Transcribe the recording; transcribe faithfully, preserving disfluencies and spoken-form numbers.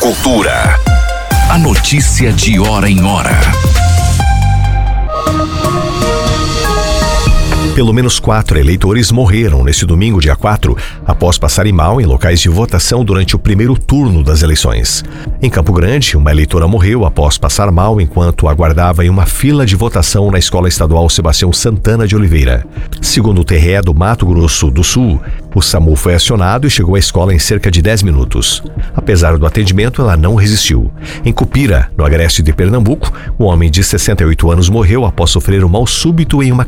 Cultura. A notícia de hora em hora. Pelo menos quatro eleitores morreram neste domingo, dia quatro, após passarem mal em locais de votação durante o primeiro turno das eleições. Em Campo Grande, uma eleitora morreu após passar mal enquanto aguardava em uma fila de votação na Escola Estadual Sebastião Santana de Oliveira. Segundo o T R E do Mato Grosso do Sul, o SAMU foi acionado e chegou à escola em cerca de dez minutos. Apesar do atendimento, ela não resistiu. Em Cupira, no agreste de Pernambuco, um homem de sessenta e oito anos morreu após sofrer um mal súbito em uma